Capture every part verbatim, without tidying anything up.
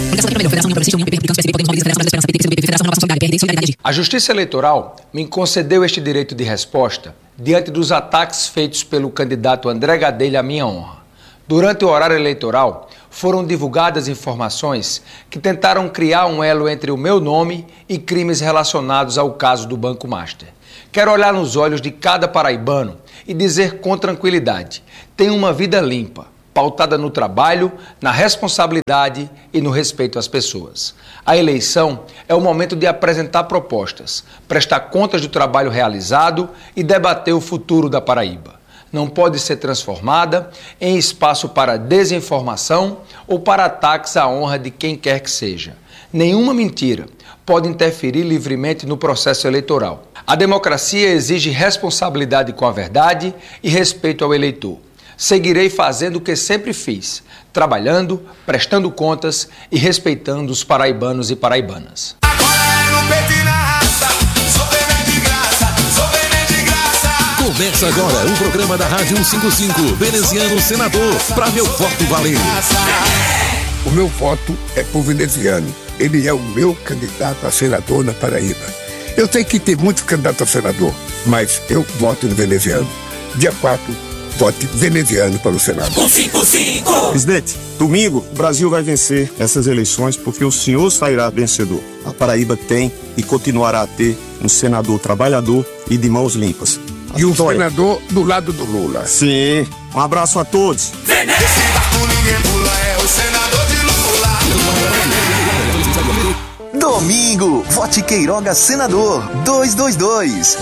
A Justiça Eleitoral me concedeu este direito de resposta diante dos ataques feitos pelo candidato André Gadelha à minha honra. Durante o horário eleitoral, foram divulgadas informações que tentaram criar um elo entre o meu nome e crimes relacionados ao caso do Banco Master. Quero olhar nos olhos de cada paraibano e dizer com tranquilidade: tenho uma vida limpa, pautada no trabalho, na responsabilidade e no respeito às pessoas. A eleição é o momento de apresentar propostas, prestar contas do trabalho realizado e debater o futuro da Paraíba. Não pode ser transformada em espaço para desinformação ou para ataques à honra de quem quer que seja. Nenhuma mentira pode interferir livremente no processo eleitoral. A democracia exige responsabilidade com a verdade e respeito ao eleitor. Seguirei fazendo o que sempre fiz, trabalhando, prestando contas e respeitando os paraibanos e paraibanas. Começa agora o programa da Rádio cento e cinquenta e cinco, Veneziano Senador, para meu voto valer. O meu voto é pro Veneziano. Ele é o meu candidato a senador na Paraíba. Eu sei que tem muitos candidatos a senador, mas eu voto no Veneziano. Dia quatro, vote Veneziano para o Senado. cento e cinquenta e cinco. Presidente, domingo o Brasil vai vencer essas eleições porque o senhor sairá vencedor. A Paraíba tem e continuará a ter um senador trabalhador e de mãos limpas. E um senador do lado do Lula. Sim. Um abraço a todos. Domingo, vote Queiroga Senador dois dois dois.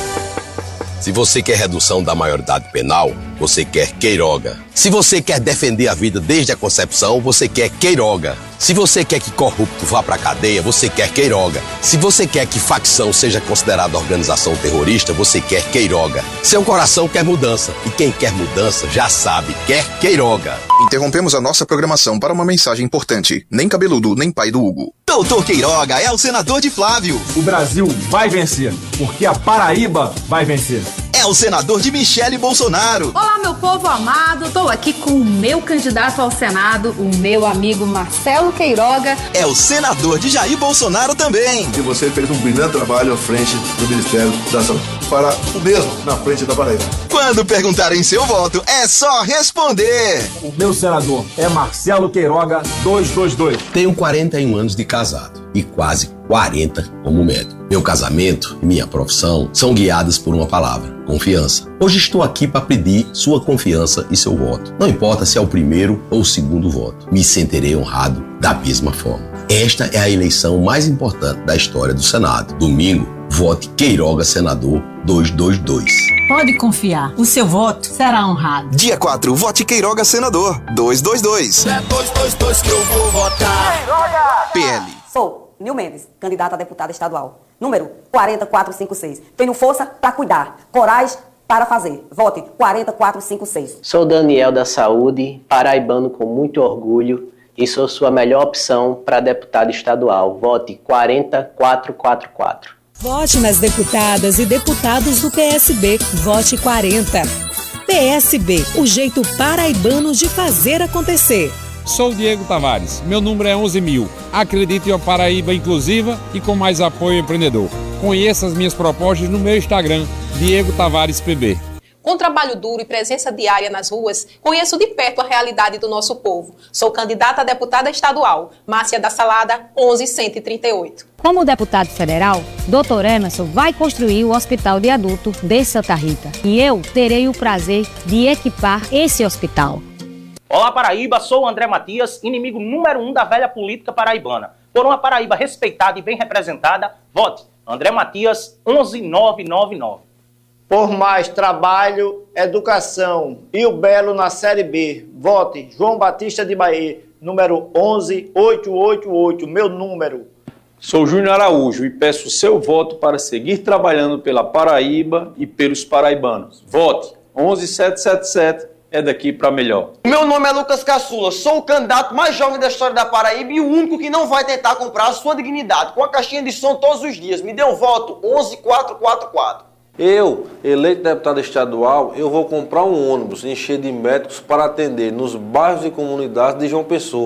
Se você quer redução da maioridade penal, você quer Queiroga. Se você quer defender a vida desde a concepção, você quer Queiroga. Se você quer que corrupto vá pra cadeia, você quer Queiroga. Se você quer que facção seja considerada organização terrorista, você quer Queiroga. Seu coração quer mudança, e quem quer mudança já sabe, quer Queiroga. Interrompemos a nossa programação para uma mensagem importante. Nem cabeludo, nem pai do Hugo. Doutor Queiroga é o senador de Flávio. O Brasil vai vencer, porque a Paraíba vai vencer. É o senador de Michele Bolsonaro. Olá, meu povo amado. Estou aqui com o meu candidato ao Senado, o meu amigo Marcelo Queiroga. É o senador de Jair Bolsonaro também. E você fez um brilhante trabalho à frente do Ministério da Saúde. Fará o mesmo na frente da Paraíba. Quando perguntarem seu voto, é só responder. O meu senador é Marcelo Queiroga dois dois dois. Tenho quarenta e um anos de casado e quase quarenta como médico. Meu casamento e minha profissão são guiadas por uma palavra: confiança. Hoje estou aqui para pedir sua confiança e seu voto. Não importa se é o primeiro ou o segundo voto, me sentirei honrado da mesma forma. Esta é a eleição mais importante da história do Senado. Domingo, vote Queiroga Senador dois dois dois. Pode confiar, o seu voto será honrado. Dia quatro, vote Queiroga Senador dois dois dois. É dois dois dois que eu vou votar. Queiroga! P L. Sou Nil Mendes, candidata a deputada estadual. Número quatro quatro cinco seis. Tenho força para cuidar, coragem para fazer. Vote quatro quatro cinco seis. Sou Daniel da Saúde, paraibano com muito orgulho e sou sua melhor opção para deputado estadual. Vote quatro quatro quatro quatro. Vote nas deputadas e deputados do P S B. Vote quarenta. P S B, o jeito paraibano de fazer acontecer. Sou Diego Tavares, meu número é onze mil. Acredito em uma Paraíba inclusiva e com mais apoio ao empreendedor. Conheça as minhas propostas no meu Instagram, Diego Tavares P B. Com trabalho duro e presença diária nas ruas, conheço de perto a realidade do nosso povo. Sou candidata a deputada estadual, Márcia da Salada, onze cento e trinta e oito. Como deputado federal, doutor Emerson vai construir o Hospital de Adulto de Santa Rita. E eu terei o prazer de equipar esse hospital. Olá, Paraíba, sou o André Matias, inimigo número um da velha política paraibana. Por uma Paraíba respeitada e bem representada, vote André Matias, onze mil novecentos e noventa e nove. Por mais trabalho, educação e o belo na Série B, vote João Batista de Bahia, número onze mil oitocentos e oitenta e oito, meu número. Sou Júnior Araújo e peço seu voto para seguir trabalhando pela Paraíba e pelos paraibanos. Vote onze mil setecentos e setenta e sete. É daqui para melhor. Meu nome é Lucas Caçula, sou o candidato mais jovem da história da Paraíba e o único que não vai tentar comprar a sua dignidade com a caixinha de som todos os dias. Me dê um voto, onze mil quatrocentos e quarenta e quatro. Eu, eleito deputado estadual, eu vou comprar um ônibus encher de médicos para atender nos bairros e comunidades de João Pessoa,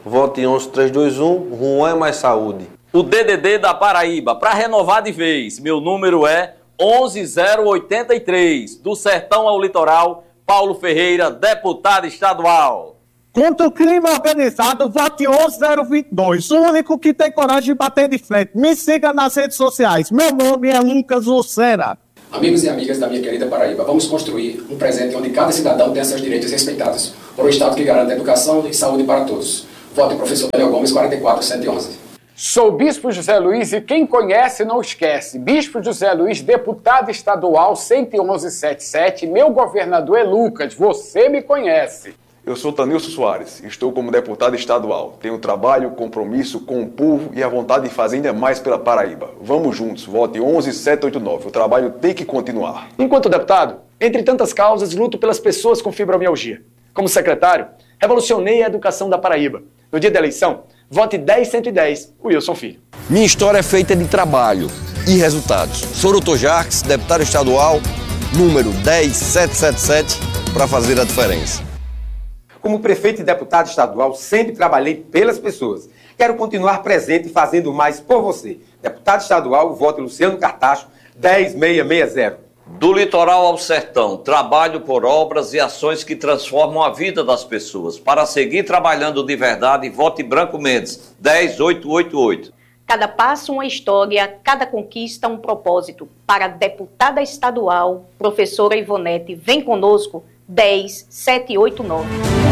Vote onze três dois um, Juan é mais saúde. O D D D da Paraíba, para renovar de vez, meu número é onze zero oitenta e três, do Sertão ao Litoral, Paulo Ferreira, deputado estadual. Contra o crime organizado, vote onze zero vinte e dois, o único que tem coragem de bater de frente. Me siga nas redes sociais, meu nome é Lucas Lucera. Amigos e amigas da minha querida Paraíba, vamos construir um presente onde cada cidadão tenha seus direitos respeitados, por um Estado que garanta educação e saúde para todos. Vote professor Daniel Gomes, quarenta e quatro cento e onze. Sou Bispo José Luiz e quem conhece não esquece. Bispo José Luiz, deputado estadual cento e onze setenta e sete, meu governador é Lucas, você me conhece. Eu sou Tanilson Soares, estou como deputado estadual. Tenho trabalho, compromisso com o povo e a vontade de fazer ainda mais pela Paraíba. Vamos juntos, vote onze sete oito nove. O trabalho tem que continuar. Enquanto deputado, entre tantas causas, luto pelas pessoas com fibromialgia. Como secretário, revolucionei a educação da Paraíba. No dia da eleição, vote dez cento e dez, o Wilson Filho. Minha história é feita de trabalho e resultados. Soroto Jarques, deputado estadual, número dez mil setecentos e setenta e sete, para fazer a diferença. Como prefeito e deputado estadual, sempre trabalhei pelas pessoas. Quero continuar presente e fazendo mais por você. Deputado estadual, voto Luciano Cartacho, dez mil seiscentos e sessenta. Do litoral ao sertão, trabalho por obras e ações que transformam a vida das pessoas. Para seguir trabalhando de verdade, vote Branco Mendes, dez mil oitocentos e oitenta e oito. Cada passo uma história, cada conquista um propósito. Para a deputada estadual, professora Ivonete, vem conosco, dez mil setecentos e oitenta e nove.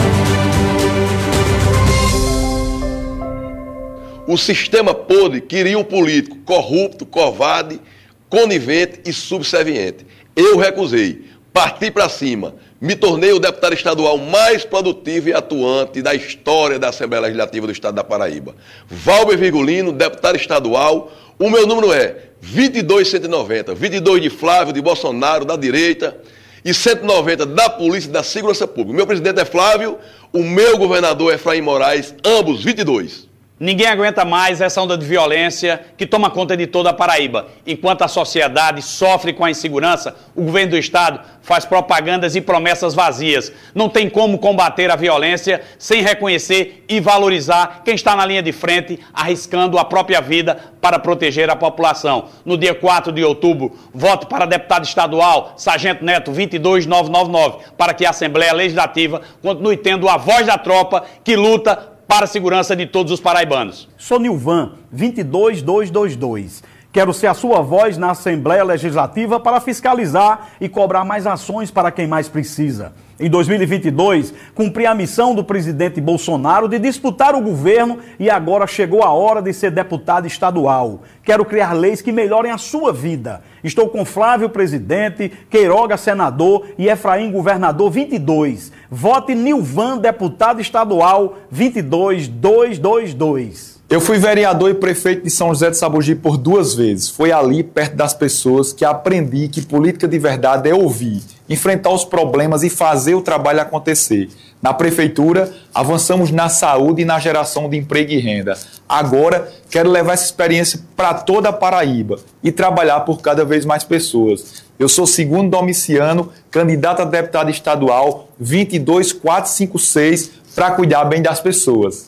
O sistema podre queria um político corrupto, covarde, conivente e subserviente. Eu recusei, parti para cima, me tornei o deputado estadual mais produtivo e atuante da história da Assembleia Legislativa do Estado da Paraíba. Valber Virgulino, deputado estadual, o meu número é vinte e dois cento e noventa, vinte e dois de Flávio, de Bolsonaro, da direita, e cento e noventa da Polícia e da Segurança Pública. O meu presidente é Flávio, o meu governador é Efraim Moraes, ambos vinte e dois. Ninguém aguenta mais essa onda de violência que toma conta de toda a Paraíba. Enquanto a sociedade sofre com a insegurança, o governo do estado faz propagandas e promessas vazias. Não tem como combater a violência sem reconhecer e valorizar quem está na linha de frente, arriscando a própria vida para proteger a população. No dia quatro de outubro, vote para deputado estadual, Sargento Neto, vinte e dois mil novecentos e noventa e nove, para que a Assembleia Legislativa continue tendo a voz da tropa que luta para a segurança de todos os paraibanos. Sou Nilvan, vinte e dois mil duzentos e vinte e dois. Quero ser a sua voz na Assembleia Legislativa para fiscalizar e cobrar mais ações para quem mais precisa. Em dois mil e vinte e dois, cumpri a missão do presidente Bolsonaro de disputar o governo e agora chegou a hora de ser deputado estadual. Quero criar leis que melhorem a sua vida. Estou com Flávio, presidente, Queiroga, senador e Efraim, governador, vinte e dois. Vote Nilvan, deputado estadual, vinte e dois mil duzentos e vinte e dois. Eu fui vereador e prefeito de São José de Sabugi por duas vezes. Foi ali, perto das pessoas, que aprendi que política de verdade é ouvir, enfrentar os problemas e fazer o trabalho acontecer. Na prefeitura, avançamos na saúde e na geração de emprego e renda. Agora, quero levar essa experiência para toda a Paraíba e trabalhar por cada vez mais pessoas. Eu sou Segundo Domiciano, candidato a deputado estadual, vinte e dois mil quatrocentos e cinquenta e seis, para cuidar bem das pessoas.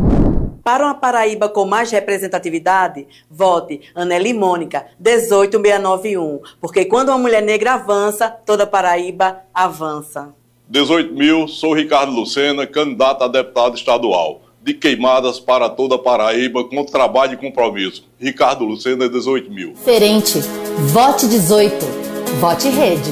Para uma Paraíba com mais representatividade, vote Aneli Mônica, dezoito mil seiscentos e noventa e um, porque quando uma mulher negra avança, toda Paraíba avança. dezoito mil, sou Ricardo Lucena, candidato a deputado estadual. De Queimadas para toda a Paraíba, com trabalho e compromisso. Ricardo Lucena, dezoito mil. Diferente, vote dezoito, vote Rede.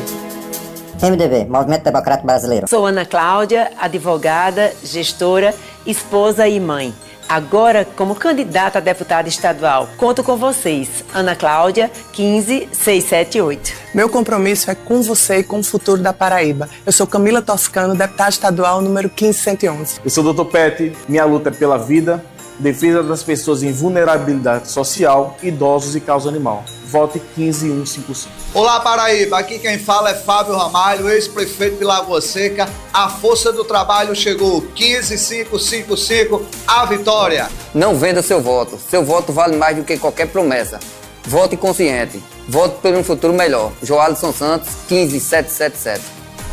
M D B, Movimento Democrático Brasileiro. Sou Ana Cláudia, advogada, gestora, esposa e mãe. Agora, como candidata a deputada estadual, conto com vocês. Ana Cláudia, quinze mil seiscentos e setenta e oito. Meu compromisso é com você e com o futuro da Paraíba. Eu sou Camila Toscano, deputada estadual número quinze mil cento e onze. Eu sou o doutor Pet, minha luta é pela vida, defesa das pessoas em vulnerabilidade social, idosos e causa animal. Vote quinze mil cento e cinquenta e cinco. Olá, Paraíba. Aqui quem fala é Fábio Ramalho, ex-prefeito de Lagoa Seca. A força do trabalho chegou. quinze mil quinhentos e cinquenta e cinco, a vitória. Não venda seu voto. Seu voto vale mais do que qualquer promessa. Vote consciente. Vote por um futuro melhor. Joalisson Santos, quinze mil setecentos e setenta e sete.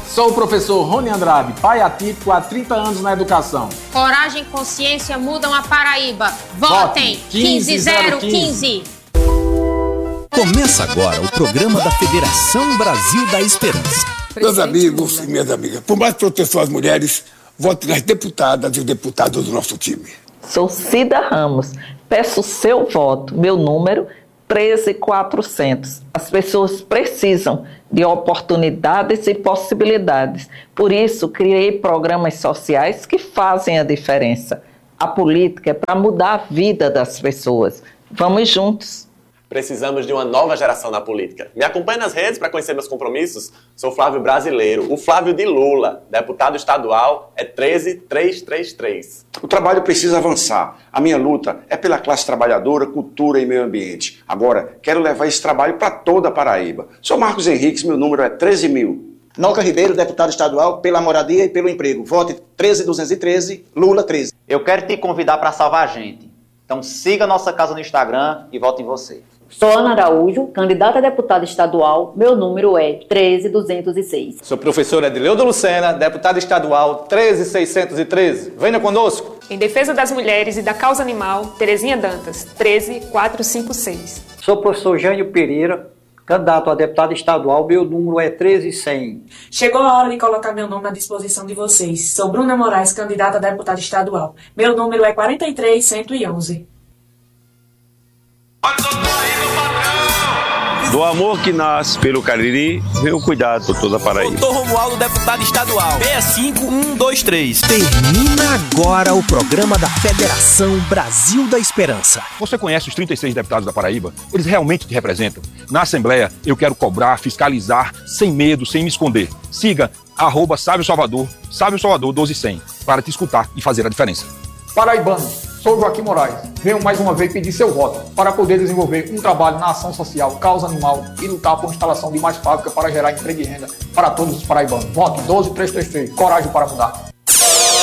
Sou o professor Rony Andrade, pai atípico há trinta anos na educação. Coragem e consciência mudam a Paraíba. Votem quinze zero quinze. Começa agora o programa da Federação Brasil da Esperança. Meus amigos e minhas amigas, por mais proteção às mulheres, vote nas deputadas e deputados do nosso time. Sou Cida Ramos, peço seu voto, meu número treze mil e quatrocentos. As pessoas precisam de oportunidades e possibilidades. Por isso, criei programas sociais que fazem a diferença. A política é para mudar a vida das pessoas. Vamos juntos. Precisamos de uma nova geração na política. Me acompanhe nas redes para conhecer meus compromissos. Sou Flávio Brasileiro, o Flávio de Lula. Deputado estadual é treze mil trezentos e trinta e três. O trabalho precisa avançar. A minha luta é pela classe trabalhadora, cultura e meio ambiente. Agora, quero levar esse trabalho para toda a Paraíba. Sou Marcos Henriques, meu número é treze mil. Noca Ribeiro, deputado estadual pela moradia e pelo emprego. Vote treze mil duzentos e treze, Lula treze. Eu quero te convidar para salvar a gente. Então siga a nossa casa no Instagram e vote em você. Sou Ana Araújo, candidata a deputada estadual, meu número é treze mil duzentos e seis. Sou professor Edileudo Lucena, deputado estadual treze mil seiscentos e treze. Venha conosco. Em defesa das mulheres e da causa animal, Terezinha Dantas, treze mil quatrocentos e cinquenta e seis. Sou o professor Jânio Pereira, candidato a deputado estadual, meu número é treze mil cem. Chegou a hora de colocar meu nome à disposição de vocês. Sou Bruna Moraes, candidata a deputada estadual. Meu número é quarenta e três mil cento e onze. Do amor que nasce pelo Cariri, vem o cuidado por toda a Paraíba. Doutor Romualdo, deputado estadual, seis cinco um dois três. Termina agora o programa da Federação Brasil da Esperança. Você conhece os trinta e seis deputados da Paraíba? Eles realmente te representam. Na Assembleia, eu quero cobrar, fiscalizar, sem medo, sem me esconder. Siga, arroba Sábio Salvador, Sábio Salvador doze cem, para te escutar e fazer a diferença. Paraibano, sou Joaquim Moraes. Venho mais uma vez pedir seu voto para poder desenvolver um trabalho na ação social, causa animal e lutar por instalação de mais fábricas para gerar emprego e renda para todos os paraibanos. Vote doze mil trezentos e trinta e três. Coragem para mudar.